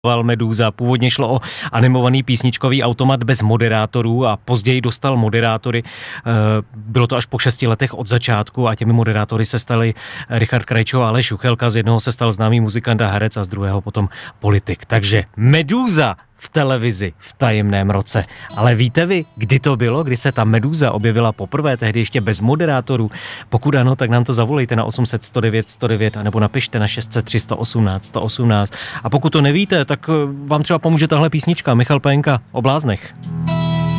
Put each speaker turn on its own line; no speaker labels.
Medúza. Původně šlo o animovaný písničkový automat bez moderátorů a později dostal moderátory. Bylo to až po 6 letech od začátku a těmi moderátory se stali Richard Krejčo a Aleš Juchelka. Z jednoho se stal známý muzikant a herec a z druhého potom politik. Takže Medúza v televizi v tajemném roce. Ale víte vy, kdy to bylo, kdy se ta Medúza objevila poprvé, tehdy ještě bez moderátorů? Pokud ano, tak nám to zavolejte na 800 109 109 anebo napište na 600 318 118. A pokud to nevíte, tak vám třeba pomůže tahle písnička Michal Penka o bláznech.